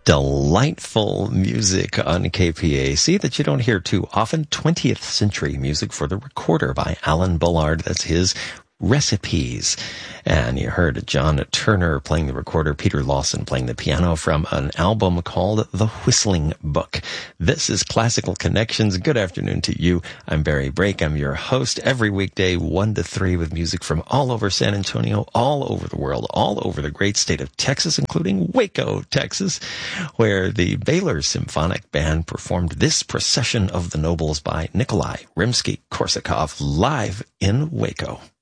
Delightful music on KPAC that you don't hear too often. 20th century music for the recorder by Alan Bullard. That's his Recipes. And you heard John Turner playing the recorder, Peter Lawson playing the piano from an album called The Whistling Book. This is Classical Connections. Good afternoon to you. I'm Barry Brake. I'm your host every weekday, 1 to 3, with music from all over San Antonio, all over the world, all over the great state of Texas, including Waco, Texas, where the Baylor Symphonic Band performed this Procession of the Nobles by Nikolai Rimsky-Korsakov live in Waco.